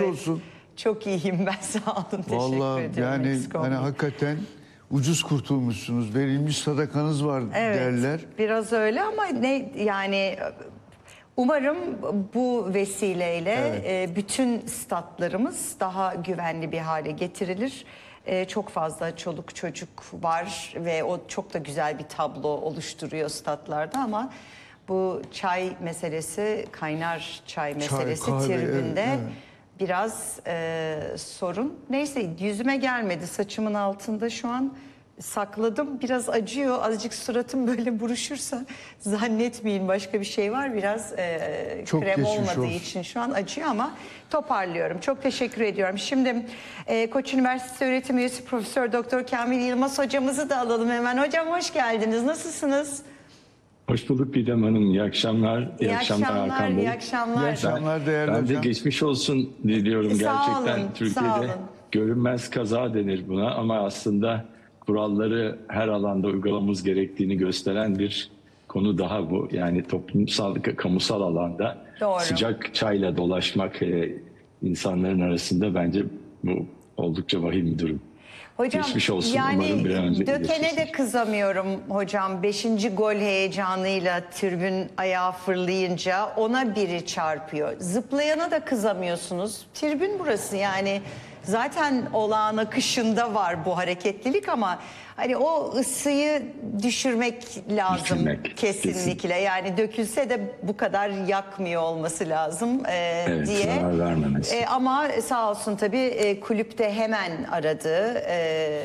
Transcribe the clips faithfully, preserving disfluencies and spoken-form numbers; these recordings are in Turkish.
olsun. Çok iyiyim ben, sağ olun. Teşekkür Vallahi ediyorum. yani Eksik hani olmayın. hakikaten ucuz kurtulmuşsunuz. Verilmiş sadakanız var Evet, derler. biraz öyle ama ne yani umarım bu vesileyle Evet. e, bütün statlarımız daha güvenli bir hale getirilir. E, çok fazla çoluk çocuk var ve o çok da güzel bir tablo oluşturuyor statlarda ama bu çay meselesi, kaynar çay meselesi kahve, tribünde evet, evet. biraz e, sorun. Neyse, yüzüme gelmedi, saçımın altında şu an sakladım. Biraz acıyor. Azıcık suratım böyle buruşursa zannetmeyin başka bir şey var. Biraz e, Çok krem geçmiş olmadığı olsun. için şu an acıyor ama toparlıyorum. Çok teşekkür ediyorum. Şimdi e, Koç Üniversitesi öğretim üyesi Profesör Doktor Kamil Yılmaz hocamızı da alalım hemen. Hocam hoş geldiniz. Nasılsınız? Hoş bulduk Didem Hanım. İyi akşamlar. İyi, İyi akşamlar, akşamlar, Hakan Bey. iyi akşamlar. İyi akşamlar değerli Ben de hocam. geçmiş olsun diliyorum. Sağ Gerçekten olun, sağ Türkiye'de olun. görünmez kaza denir buna ama aslında kuralları her alanda uygulamamız gerektiğini gösteren bir konu daha bu. Yani toplumsal, kamusal alanda Doğru. sıcak çayla dolaşmak e, insanların arasında bence bu oldukça vahim bir durum. Hocam Geçmiş olsun. yani Umarım bir an önce Döken'e iyileşirsin. de kızamıyorum hocam. Beşinci gol heyecanıyla tribün ayağı fırlayınca ona biri çarpıyor. Zıplayana da kızamıyorsunuz. Tribün burası yani. Zaten olağan akışında var bu hareketlilik ama hani o ısıyı düşürmek lazım. Düşürmek, kesinlikle. Yani dökülse de bu kadar yakmıyor olması lazım e, Evet, diye. zarar vermemesi. E, ama sağ olsun tabii e, kulüpte hemen aradı e,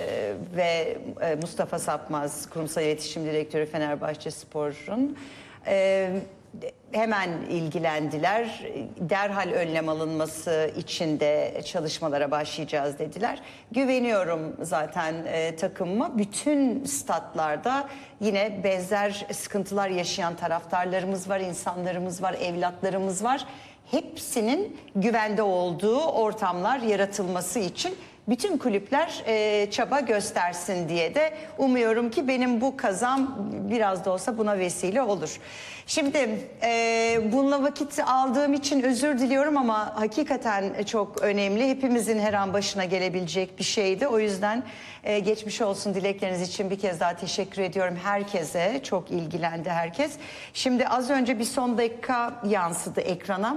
ve e, Mustafa Sapmaz, Kurumsal İletişim Direktörü Fenerbahçe Spor'un e, hemen ilgilendiler. Derhal önlem alınması için de çalışmalara başlayacağız dediler. Güveniyorum zaten e, takımıma. Bütün statlarda yine benzer sıkıntılar yaşayan taraftarlarımız var, insanlarımız var, evlatlarımız var. Hepsinin güvende olduğu ortamlar yaratılması için bütün kulüpler e, çaba göstersin diye de umuyorum ki benim bu kazam biraz da olsa buna vesile olur. Şimdi e, bununla vakit aldığım için özür diliyorum ama hakikaten çok önemli. Hepimizin her an başına gelebilecek bir şeydi. O yüzden e, geçmiş olsun dilekleriniz için bir kez daha teşekkür ediyorum herkese. Çok ilgilendi herkes. Şimdi az önce bir son dakika yansıdı ekrana.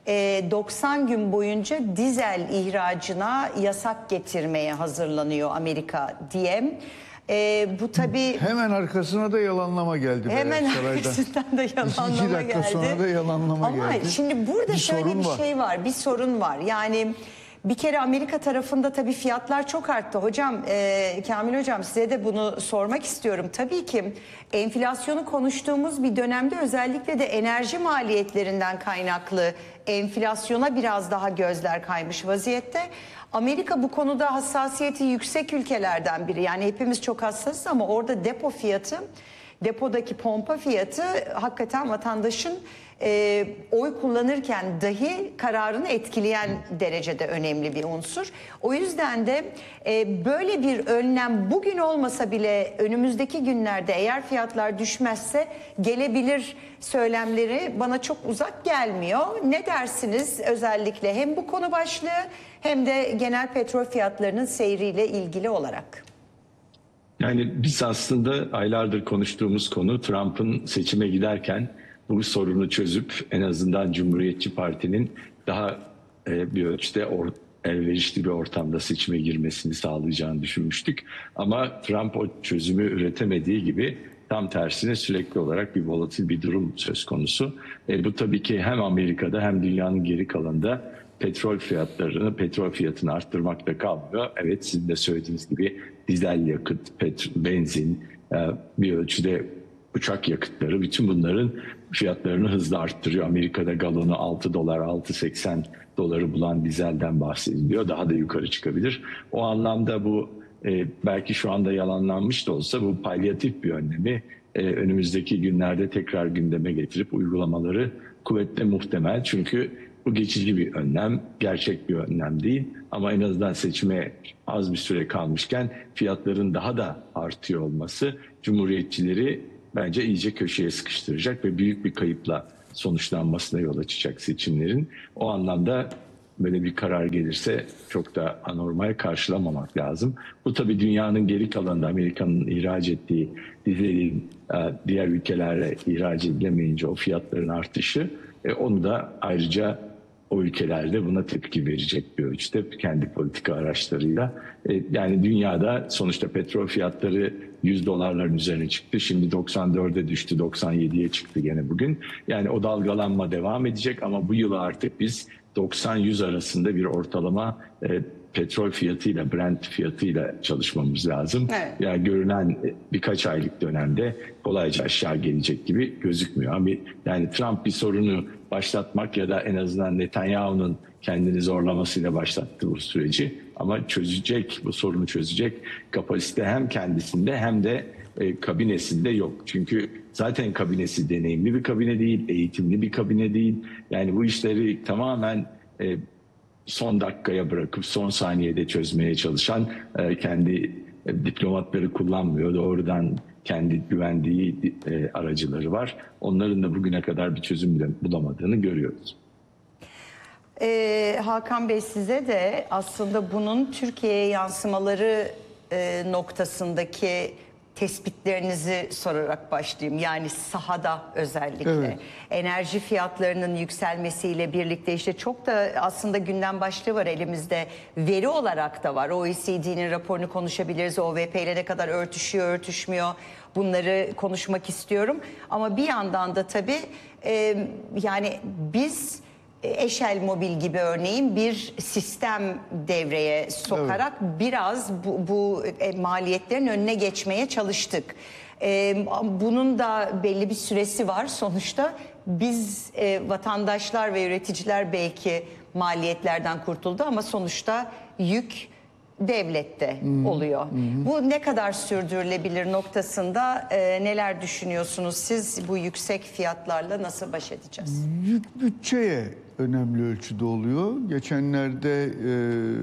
doksan gün boyunca dizel ihracına yasak getirmeye hazırlanıyor Amerika diye. E, bu tabii Hemen arkasına da yalanlama geldi. hemen Beyaz Saray'dan. arkasından da İki yalanlama dakika geldi. sonra da yalanlama Ama geldi. şimdi burada Bir şöyle sorun bir var. şey var, bir sorun var. Yani bir kere Amerika tarafında tabii fiyatlar çok arttı. Hocam, e, Kamil Hocam size de bunu sormak istiyorum. Tabii ki enflasyonu konuştuğumuz bir dönemde özellikle de enerji maliyetlerinden kaynaklı enflasyona biraz daha gözler kaymış vaziyette. Amerika bu konuda hassasiyeti yüksek ülkelerden biri. Yani hepimiz çok hassasız ama orada depo fiyatı, depodaki pompa fiyatı hakikaten vatandaşın e, oy kullanırken dahi kararını etkileyen derecede önemli bir unsur. O yüzden de e, böyle bir önlem bugün olmasa bile önümüzdeki günlerde eğer fiyatlar düşmezse gelebilir söylemleri bana çok uzak gelmiyor. Ne dersiniz özellikle hem bu konu başlığı hem de genel petrol fiyatlarının seyriyle ilgili olarak? Yani biz aslında aylardır konuştuğumuz konu Trump'ın seçime giderken bu sorunu çözüp en azından Cumhuriyetçi Parti'nin daha e, bir ölçüde or, elverişli bir ortamda seçime girmesini sağlayacağını düşünmüştük. Ama Trump o çözümü üretemediği gibi tam tersine sürekli olarak bir volatil bir durum söz konusu. E, bu tabii ki hem Amerika'da hem dünyanın geri kalanında petrol fiyatlarını, petrol fiyatını arttırmakta kalmıyor. Evet, sizin de söylediğiniz gibi dizel yakıt, petrol, benzin, bir ölçüde uçak yakıtları, bütün bunların fiyatlarını hızla arttırıyor. Amerika'da galonu altı dolar, altı seksen doları bulan dizelden bahsediliyor. Daha da yukarı çıkabilir. O anlamda bu e, belki şu anda yalanlanmış da olsa bu palyatif bir önlemi e, önümüzdeki günlerde tekrar gündeme getirip uygulamaları kuvvetle muhtemel. Çünkü bu geçici bir önlem, gerçek bir önlem değil. Ama en azından seçime az bir süre kalmışken fiyatların daha da artıyor olması Cumhuriyetçileri bence iyice köşeye sıkıştıracak ve büyük bir kayıpla sonuçlanmasına yol açacak seçimlerin. O anlamda böyle bir karar gelirse çok da anormal karşılamamak lazım. Bu tabii dünyanın geri kalanında Amerika'nın ihraç ettiği dizelin diğer ülkelere ihraç edilemeyince o fiyatların artışı, onu da ayrıca o ülkelerde buna tepki verecek bir ölçüde kendi politika araçlarıyla. Yani dünyada sonuçta petrol fiyatları yüz dolarların üzerine çıktı. Şimdi doksan dörde düştü, doksan yediye çıktı gene bugün. Yani o dalgalanma devam edecek ama bu yıl artık biz doksan yüz arasında bir ortalama e, petrol fiyatıyla, Brent fiyatıyla çalışmamız lazım. Evet. Yani görünen birkaç aylık dönemde kolayca aşağı gelecek gibi gözükmüyor. Ama yani Trump bir sorunu başlatmak ya da en azından Netanyahu'nun kendini zorlamasıyla başlattı bu süreci. Ama çözecek, bu sorunu çözecek kapasite hem kendisinde hem de e, kabinesinde yok. Çünkü zaten kabinesi deneyimli bir kabine değil, eğitimli bir kabine değil. Yani bu işleri tamamen e, son dakikaya bırakıp son saniyede çözmeye çalışan e, kendi e, diplomatları kullanmıyor. Doğrudan kendi güvendiği e, aracıları var. Onların da bugüne kadar bir çözüm bile bulamadığını görüyoruz. Ee, Hakan Bey, size de aslında bunun Türkiye'ye yansımaları e, noktasındaki tespitlerinizi sorarak başlayayım. Yani sahada özellikle. Evet. Enerji fiyatlarının yükselmesiyle birlikte işte çok da aslında gündem başlığı var elimizde. Veri olarak da var. O E C D'nin raporunu konuşabiliriz. O V P ile ne kadar örtüşüyor, örtüşmüyor. Bunları konuşmak istiyorum. Ama bir yandan da tabii e, yani biz Eşel Mobil gibi örneğin bir sistem devreye sokarak evet. biraz bu, bu e, maliyetlerin önüne geçmeye çalıştık. E, bunun da belli bir süresi var. Sonuçta biz e, vatandaşlar ve üreticiler belki maliyetlerden kurtuldu ama sonuçta yük devlette hmm. oluyor. Hmm. Bu ne kadar sürdürülebilir noktasında e, neler düşünüyorsunuz? Siz bu yüksek fiyatlarla nasıl baş edeceğiz? Yük bütçeye önemli ölçüde oluyor. Geçenlerde e,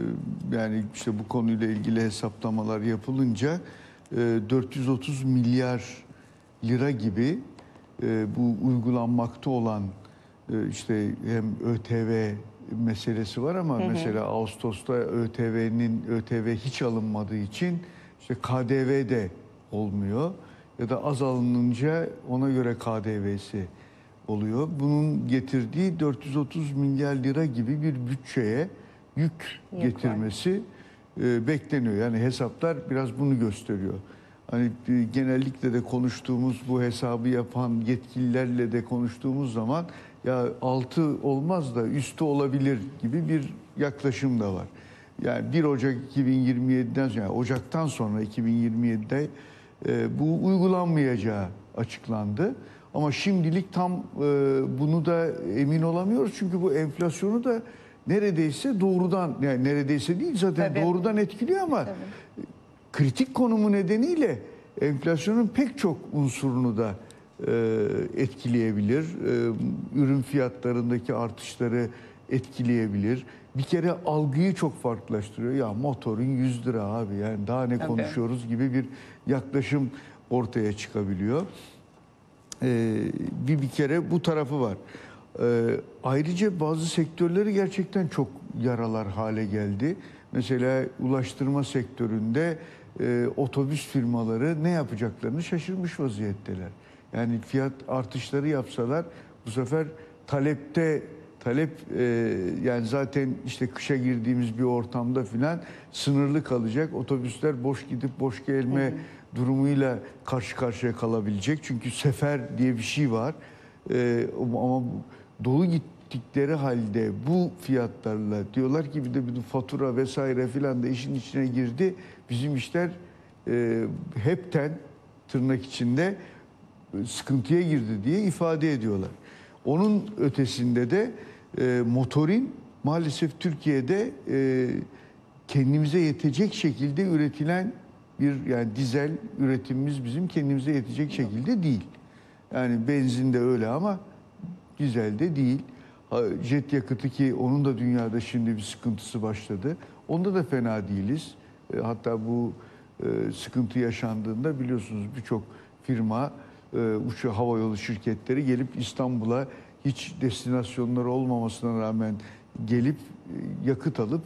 yani işte bu konuyla ilgili hesaplamalar yapılınca e, dört yüz otuz milyar lira gibi e, bu uygulanmakta olan e, işte hem ÖTV meselesi var ama hı hı. mesela Ağustos'ta ÖTV'nin ÖTV hiç alınmadığı için işte K D V de olmuyor ya da az alınınca ona göre K D V'si oluyor. Bunun getirdiği dört yüz otuz milyar lira gibi bir bütçeye yük, yük getirmesi e, bekleniyor. Yani hesaplar biraz bunu gösteriyor. Hani e, genellikle de konuştuğumuz bu hesabı yapan yetkililerle de konuştuğumuz zaman ya altı olmaz da üstü olabilir gibi bir yaklaşım da var. Yani bir Ocak iki bin yirmi yedi'den sonra, yani Ocak'tan sonra iki bin yirmi yedi'de e, bu uygulanmayacağı açıklandı. Ama şimdilik tam e, bunu da emin olamıyoruz. Çünkü bu enflasyonu da neredeyse doğrudan, yani neredeyse değil zaten Tabii. doğrudan etkiliyor ama Tabii. kritik konumu nedeniyle enflasyonun pek çok unsurunu da e, etkileyebilir. E, ürün fiyatlarındaki artışları etkileyebilir. Bir kere algıyı çok farklılaştırıyor. Ya motorun yüz lira abi, yani daha ne Tabii. konuşuyoruz gibi bir yaklaşım ortaya çıkabiliyor. Ee, bir bir kere bu tarafı var. Ee, ayrıca bazı sektörleri gerçekten çok yaralar hale geldi. Mesela ulaştırma sektöründe e, otobüs firmaları ne yapacaklarını şaşırmış vaziyetteler. Yani fiyat artışları yapsalar bu sefer talepte talep e, yani zaten işte kışa girdiğimiz bir ortamda filan sınırlı kalacak. Otobüsler boş gidip boş gelme hı hı. durumuyla karşı karşıya kalabilecek. Çünkü sefer diye bir şey var. Ee, ama dolu gittikleri halde bu fiyatlarla diyorlar ki bir de bir fatura vesaire filan da işin içine girdi. Bizim işler e, hepten tırnak içinde sıkıntıya girdi diye ifade ediyorlar. Onun ötesinde de e, motorin maalesef Türkiye'de e, kendimize yetecek şekilde üretilen bir, yani dizel üretimimiz bizim kendimize yetecek şekilde değil. Yani benzin de öyle ama dizel de değil. Jet yakıtı ki onun da dünyada şimdi bir sıkıntısı başladı. Onda da fena değiliz. Hatta bu sıkıntı yaşandığında biliyorsunuz birçok firma, uçak havayolu şirketleri gelip İstanbul'a hiç destinasyonları olmamasına rağmen gelip yakıt alıp